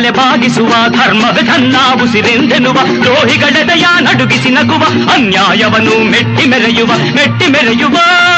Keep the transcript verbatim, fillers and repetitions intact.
ತಲೆ ಬಾಗಿಸುವ ಧರ್ಮದ ಧನ್ನ ಉಸಿರೆಂದೆನ್ನುವ ದ್ರೋಹಿಗಳೆದೆಯ ನಡುಗಿಸಿ ನಗುವ ಅನ್ಯಾಯವನ್ನು ಮೆಟ್ಟಿ ಮೆರೆಯುವ ಮೆಟ್ಟಿ ಮೆರೆಯುವ